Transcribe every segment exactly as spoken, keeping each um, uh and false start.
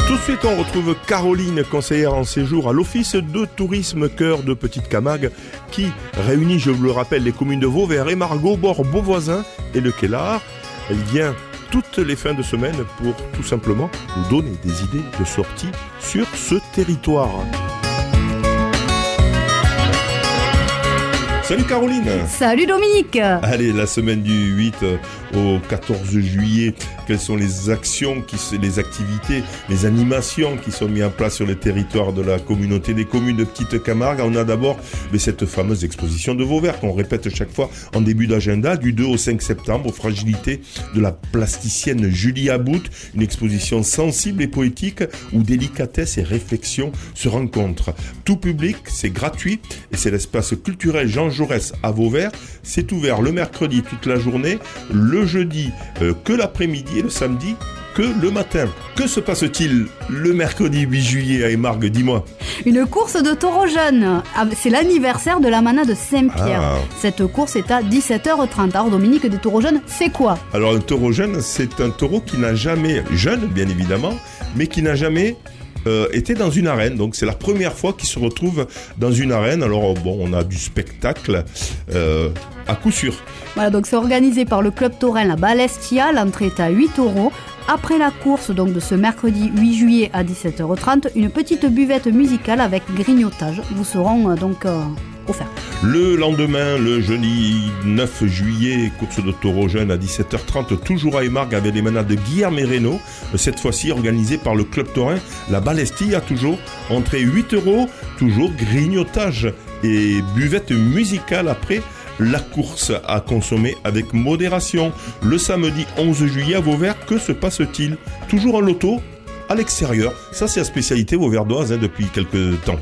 Tout de suite, on retrouve Caroline, conseillère en séjour à l'Office de tourisme Cœur de Petite Camargue, qui réunit, je vous le rappelle, les communes de Vauvert, Émargaux, Bord, Beauvoisin et Le Quélard. Elle vient toutes les fins de semaine pour tout simplement nous donner des idées de sortie sur ce territoire. Salut Caroline. Salut Dominique. Allez, la semaine du huit au quatorze juillet, quelles sont les actions, qui, les activités, les animations qui sont mises en place sur le territoire de la communauté des communes de Petite Camargue? On a d'abord mais cette fameuse exposition de Vauvert qu'on répète chaque fois en début d'agenda, du deux au cinq septembre, aux fragilités de la plasticienne Julie About, une exposition sensible et poétique où délicatesse et réflexion se rencontrent. Tout public, c'est gratuit et c'est l'espace culturel Jean Jaurès à Vauvert. C'est ouvert le mercredi toute la journée, le jeudi euh, que l'après-midi et le samedi que le matin. Que se passe-t-il le mercredi huit juillet à Émargues? Dis-moi. Une course de taureaux jeunes. C'est l'anniversaire de la manade de Saint-Pierre. Ah. Cette course est à dix-sept heures trente. Alors Dominique, des taureaux jeunes, c'est quoi? Alors un taureau jeune, c'est un taureau qui n'a jamais, jeune bien évidemment, mais qui n'a jamais euh, été dans une arène. Donc c'est la première fois qu'il se retrouve dans une arène. Alors bon, on a du spectacle euh, à coup sûr. Voilà, donc c'est organisé par le club taurin La Balestia. L'entrée est à huit euros. Après la course donc de ce mercredi huit juillet à dix-sept heures trente, une petite buvette musicale avec grignotage vous seront euh, donc euh, offerts. Le lendemain, le jeudi neuf juillet, course de taureaux jeunes à dix-sept heures trente, toujours à Émargues avec les manades de Guillerme et Reynaud, cette fois-ci organisée par le club taurin La Balestia, toujours entrée huit euros, toujours grignotage et buvette musicale après la course à consommer avec modération. Le samedi onze juillet à Vauvert, que se passe-t-il? Toujours en loto à l'extérieur. Ça, c'est la spécialité vauverdoise hein, depuis quelques temps.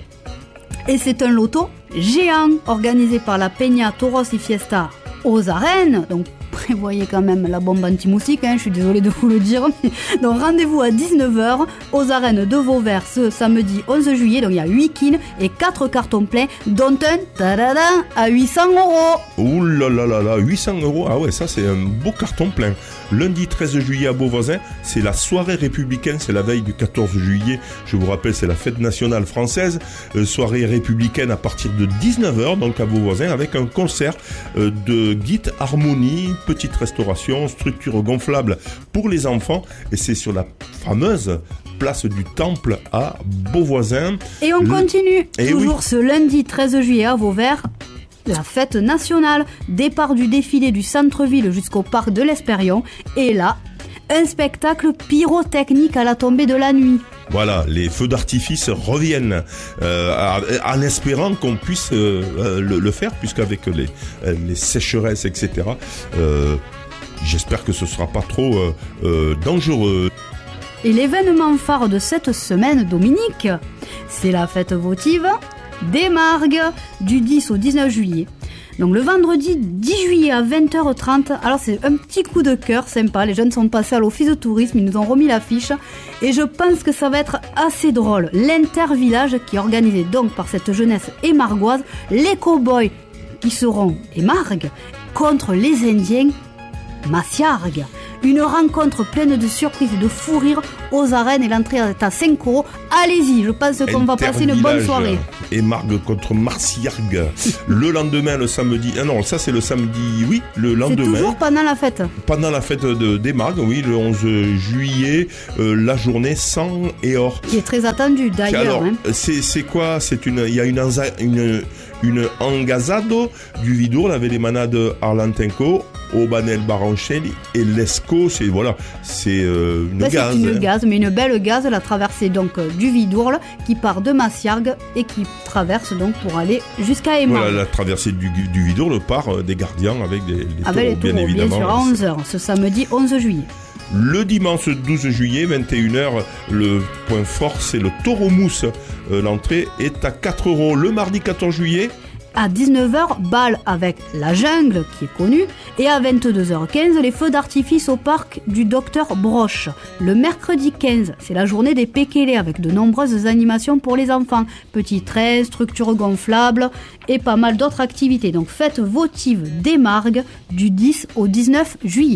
Et c'est un loto géant organisé par la Peña Toros y Fiesta aux arènes. Donc prévoyez quand même la bombe anti-moustique, hein, je suis désolée de vous le dire. Donc rendez-vous à dix-neuf heures aux arènes de Vauvert ce samedi onze juillet. Donc il y a huit kines et quatre cartons pleins, dont un tadada, à huit cents euros. Ouh là là là là, huit cents euros, ah ouais, ça c'est un beau carton plein. Lundi treize juillet à Beauvoisin, c'est la soirée républicaine, c'est la veille du quatorze juillet. Je vous rappelle, c'est la fête nationale française. Euh, soirée républicaine à partir de dix-neuf heures, donc à Beauvoisin, avec un concert euh, de Git Harmonie, petite restauration, structure gonflable pour les enfants. Et c'est sur la fameuse place du Temple à Beauvoisin. Et on Le... continue, et toujours oui. ce lundi treize juillet à Vauvert. La fête nationale, départ du défilé du centre-ville jusqu'au parc de l'Espérion. Et là, un spectacle pyrotechnique à la tombée de la nuit. Voilà, les feux d'artifice reviennent euh, en espérant qu'on puisse euh, le, le faire, puisqu'avec les, les sécheresses, et cetera, euh, j'espère que ce ne sera pas trop euh, euh, dangereux. Et l'événement phare de cette semaine, Dominique, c'est la fête votive d'Émargues du dix au dix-neuf juillet. Donc le vendredi dix juillet à vingt heures trente, alors c'est un petit coup de cœur sympa, les jeunes sont passés à l'office de tourisme, ils nous ont remis l'affiche et je pense que ça va être assez drôle. L'intervillage qui est organisé donc par cette jeunesse émargoise, les cow-boys qui seront Émargues contre les Indiens Massiargues. Une rencontre pleine de surprises et de fou rire aux arènes et l'entrée est à cinq euros. Allez-y, je pense qu'on va passer une bonne soirée. Émargues contre Massiargues. Le lendemain, le samedi. Ah non, ça c'est le samedi, oui, le lendemain. C'est toujours pendant la fête. Pendant la fête de, d'Émargues, oui, le onze juillet, euh, la journée sang et or. Qui est très attendue d'ailleurs. Alors, hein. c'est, c'est quoi? C'est une, il y a une, une, une engazado du Vidourle avec les manades Arlantenco, Aubanel Barancelli et Lescaut, c'est voilà, c'est euh, une Là, gaz. C'est une hein. gaz, mais une belle gaz, la traversée donc euh, du Vidourle qui part de Massiargues et qui traverse donc pour aller jusqu'à Émargues. Voilà, la traversée du, du Vidourle part euh, des gardiens avec des, des avec taureaux, les taureaux, bien évidemment. Bien sûr, à onze heures, ce samedi onze juillet. Le dimanche douze juillet, vingt et une heures, le point fort, c'est le taureau mousse. Euh, l'entrée est à quatre euros. Le mardi quatorze juillet, À dix-neuf heures, bal avec la jungle, qui est connue. Et à vingt-deux heures quinze, les feux d'artifice au parc du Docteur Broche. Le mercredi quinze, c'est la journée des pékélés avec de nombreuses animations pour les enfants. Petits trains, structures gonflables et pas mal d'autres activités. Donc fête votive d'Émargues du dix au dix-neuf juillet.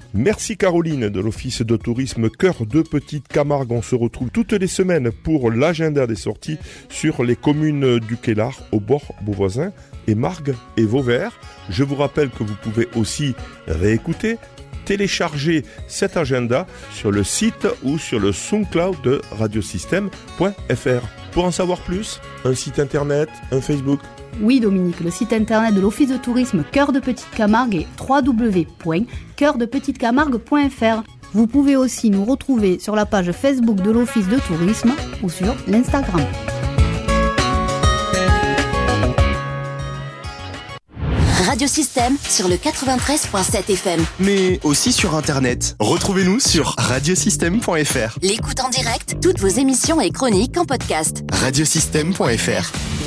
Merci Caroline de l'Office de tourisme Cœur de Petite Camargue. On se retrouve toutes les semaines pour l'agenda des sorties sur les communes du Quélard, au bord Beauvoisin et Margues et Vauvert. Je vous rappelle que vous pouvez aussi réécouter, télécharger cet agenda sur le site ou sur le SoundCloud de radiosystème point f r. Pour en savoir plus, un site internet, un Facebook. Oui Dominique, le site internet de l'Office de tourisme Cœur de Petite Camargue est w w w point cœur de petite camargue point f r. Vous pouvez aussi nous retrouver sur la page Facebook de l'Office de tourisme ou sur l'Instagram. Radiosystème sur le quatre-vingt-treize virgule sept F M. Mais aussi sur Internet. Retrouvez-nous sur radiosystème point f r. L'écoute en direct, toutes vos émissions et chroniques en podcast. radiosystème point f r.